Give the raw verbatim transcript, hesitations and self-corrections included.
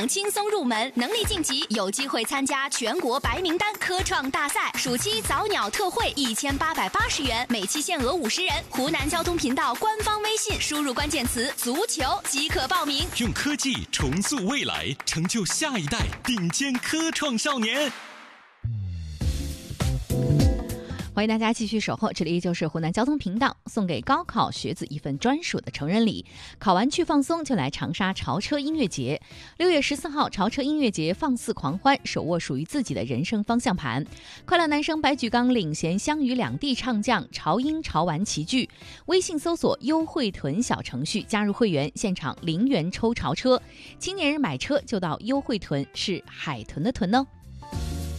网轻松入门，能力晋级有机会参加全国白名单科创大赛。暑期早鸟特惠一千八百八十元，每期限额五十人。湖南交通频道官方微信输入关键词“足球”即可报名。 用科技重塑未来，成就下一代顶尖科创少年。 欢迎大家继续守候，这里依旧是湖南交通频道，送给高考学子一份专属的成人礼。考完去放松，就来长沙潮车音乐节。六月十四号，潮车音乐节放肆狂欢，手握属于自己的人生方向盘。快乐男声白举纲领衔湘渝两地唱将，潮音潮玩齐聚。微信搜索优惠屯小程序加入会员，现场零元抽潮车。青年人买车就到优惠屯，是海豚的豚哦。